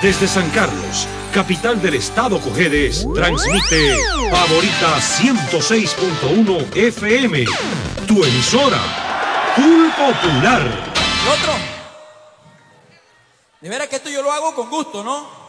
Desde San Carlos, capital del estado Cojedes, transmite Favorita 106.1 FM, tu emisora, Full Popular. ¿Y otro? De veras que esto yo lo hago con gusto, ¿no?